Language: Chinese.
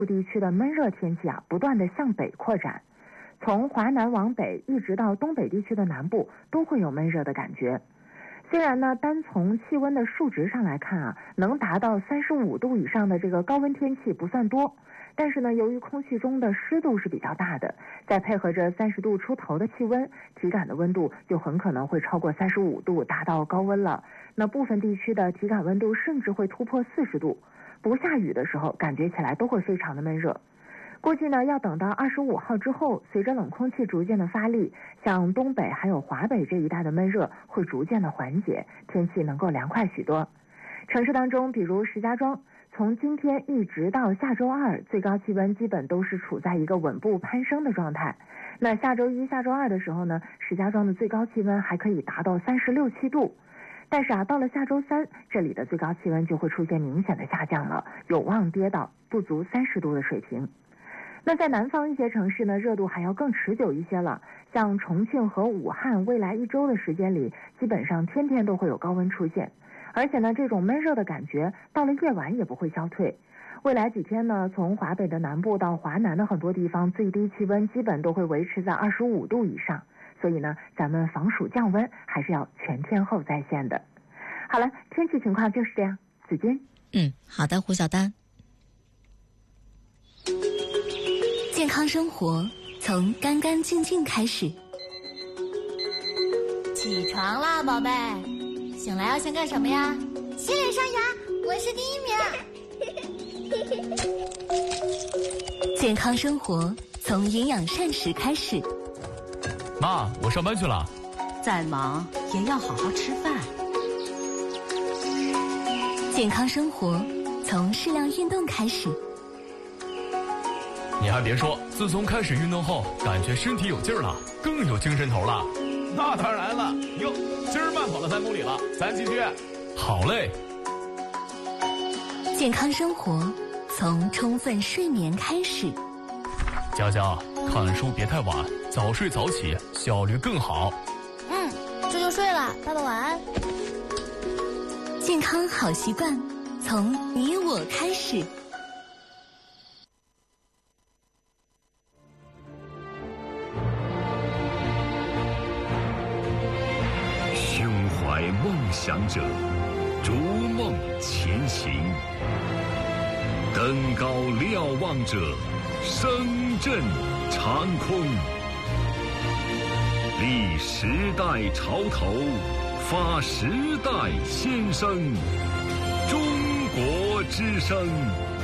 地区的闷热天气不断的向北扩展，从华南往北一直到东北地区的南部都会有闷热的感觉。虽然呢，单从气温的数值上来看能达到35度以上的这个高温天气不算多，但是呢，由于空气中的湿度是比较大的，再配合着30度出头的气温，体感的温度就很可能会超过35度，达到高温了。那部分地区的体感温度甚至会突破40度，不下雨的时候感觉起来都会非常的闷热。估计呢，要等到25号之后，随着冷空气逐渐的发力，像东北还有华北这一带的闷热会逐渐的缓解，天气能够凉快许多。城市当中，比如石家庄，从今天一直到下周二，最高气温基本都是处在一个稳步攀升的状态。那下周一、下周二的时候呢，石家庄的最高气温还可以达到36、7度。但是到了下周三，这里的最高气温就会出现明显的下降了，有望跌到不足30度的水平。那在南方一些城市呢，热度还要更持久一些了，像重庆和武汉，未来1周的时间里，基本上天天都会有高温出现，而且呢，这种闷热的感觉到了夜晚也不会消退。未来几天呢，从华北的南部到华南的很多地方，最低气温基本都会维持在25度以上，所以呢，咱们防暑降温还是要全天候在线的。好了，天气情况就是这样，子君。 好的，胡小丹。健康生活从干干净净开始。 起床啦，宝贝！醒来要先干什么呀？ 洗脸刷牙，我是第1名。 健康生活从营养膳食开始。 妈，我上班去了。 再忙也要好好吃饭。 健康生活从适量运动开始。 你还别说，自从开始运动后，感觉身体有劲儿了，更有精神头了。 那当然了，哟，今儿慢跑了3公里了，咱继续。 好嘞。 健康生活从充分睡眠开始。 佳佳，看书别太晚，早睡早起，效率更好。 这就睡了，爸爸晚安。 健康好习惯从你我开始。 胸怀梦想者，逐梦前行；登高瞭望者，声震长空。立时代潮头，发时代先声。中国之声